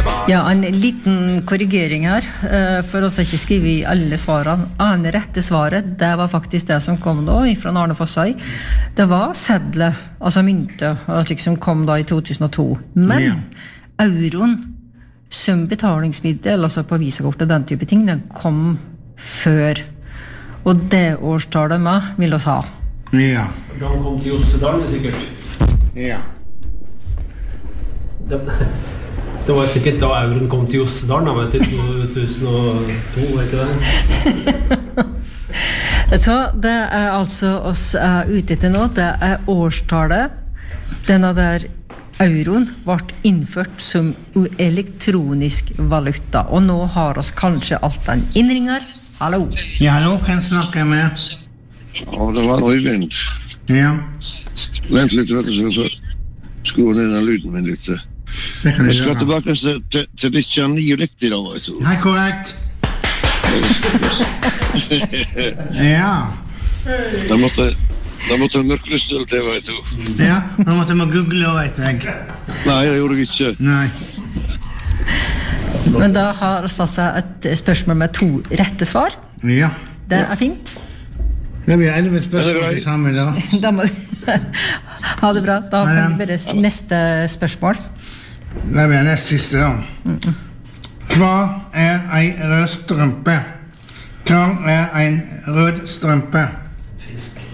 Ja, en liten korrigering her, for oss har ikke skrivet I alle svarene. Det rette svaret, det var faktisk det som kom da, fra Arne Fossøy. Det var sedler, altså mynte, som kom da I 2002. Men euroen, som betalingsmiddel, altså på visakortet, den type ting, den kom før. Og det årstallet med vil oss ha. Ja. Da han kom til Jostedalen, sikkert. Ja. Det var sikkert da euroen kom til Jostedalen, da, vet du, 2002, ikke det? Så det altså oss ute etter nå, det årstallet. Denne der euroen ble innført som elektronisk valuta, og nå har oss kanskje alt den innringer. Hallo? Ja, hallo, kan jeg snakke med? Ja, det var Øyvind. Ja. Vent litt, vet du, så skru ned den lyden min litt. Det kan Jeg jeg skal gjøre. tilbake til 1999 da, vet du. Nei, korrekt. Ja. Da måtte en mørklystel til, vet du. Ja, nå måtte man google, vet jeg. Nei, det gjorde jeg ikke. Nei. Men da har oss altså et spørsmål med 2 rette svar. Ja. Det fint. Det blir 11 spørsmål til sammen da. Da må ha det bra. Da kan vi bare neste spørsmål. Det blir nest siste da. Hva en rød strømpe? Hva en rød strømpe?